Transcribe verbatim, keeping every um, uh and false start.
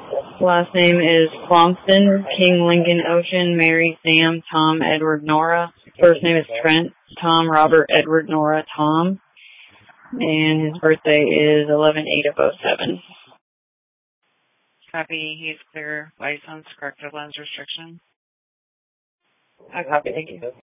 Last name is Clompton, King, Lincoln, Ocean, Mary, Sam, Tom, Edward, Nora. First name is Trent, Tom, Robert, Edward, Nora, Tom. And his birthday is eleven eight of oh seven. Copy. He's clear. License, corrective lens restriction. I copy. Thank you.